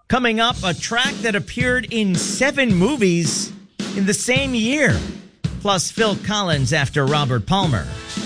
Coming up, a track that appeared in 7 movies in the same year. Plus, Phil Collins after Robert Palmer.